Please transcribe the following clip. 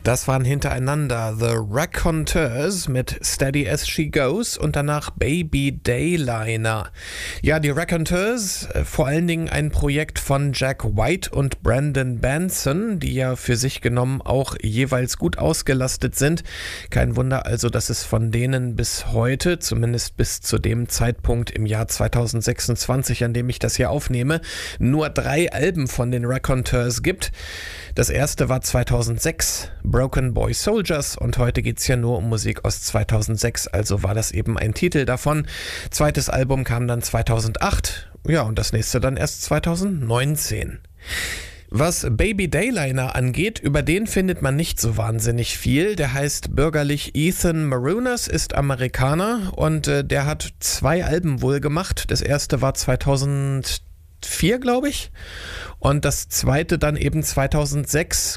Das waren hintereinander The Raconteurs mit Steady As She Goes und danach Baby Dayliner. Ja, die Raconteurs, vor allen Dingen ein Projekt von Jack White und Brandon Benson, die ja für sich genommen auch jeweils gut ausgelastet sind. Kein Wunder also, dass es von denen bis heute, zumindest bis zu dem Zeitpunkt im Jahr 2026, an dem ich das hier aufnehme, nur 3 Alben von den Raconteurs gibt. Das erste war 2006, Broken Boy Soldiers, und heute geht's ja nur um Musik aus 2006, also war das eben ein Titel davon. Zweites Album kam dann 2008, ja, und das nächste dann erst 2019. Was Baby Dayliner angeht, über den findet man nicht so wahnsinnig viel. Der heißt bürgerlich Ethan Marunas, ist Amerikaner und der hat 2 Alben wohl gemacht. Das erste war 2004, glaube ich, und das zweite dann eben 2006.